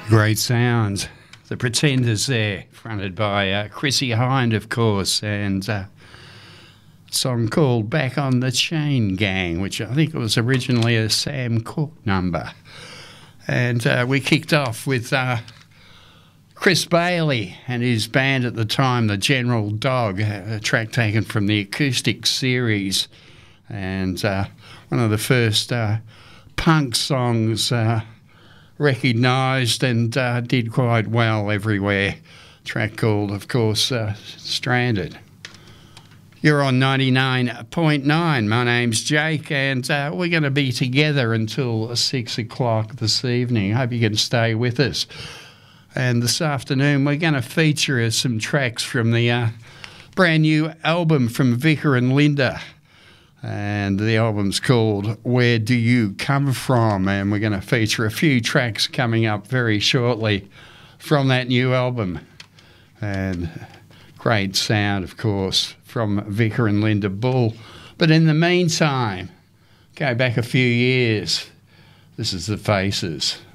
Great sound. The Pretenders there, fronted by Chrissie Hynde, of course, and a song called Back on the Chain Gang, which I think was originally a Sam Cooke number. And we kicked off with Chris Bailey and his band at the time, the General Dog, a track taken from the acoustic series, and one of the first punk songs recognised and did quite well everywhere. Track called, of course, Stranded. You're on 99.9. My name's Jake, and we're going to be together until 6 o'clock this evening. Hope you can stay with us. And this afternoon, we're going to feature some tracks from the brand new album from Vicar and Linda. And the album's called Where Do You Come From? And we're going to feature a few tracks coming up very shortly from that new album. And great sound, of course, from Vicar and Linda Bull. But in the meantime, go back a few years. This is The Faces.